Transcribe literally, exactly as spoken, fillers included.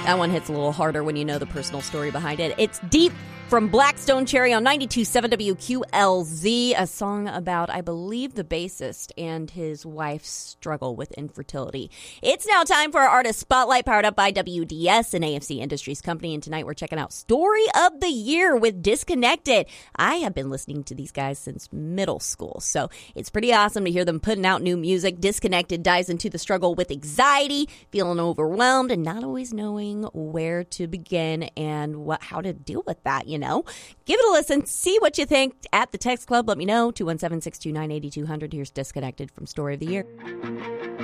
That one hits a little harder when you know the personal story behind it. It's Deep from Blackstone Cherry on ninety-two point seven W Q L Z, a song about, I believe, the bassist and his wife's struggle with infertility. It's now time for our Artist Spotlight, powered up by W D S, an A F C Industries company, and tonight we're checking out Story of the Year with Disconnected. I have been listening to these guys since middle school, so it's pretty awesome to hear them putting out new music. Disconnected dives into the struggle with anxiety, feeling overwhelmed, and not always knowing where to begin and what how to deal with that, you know. know. Give it a listen. See what you think at the Text Club. Let me know. two one seven, six two nine, eight two zero zero. Here's Disconnected from Story of the Year.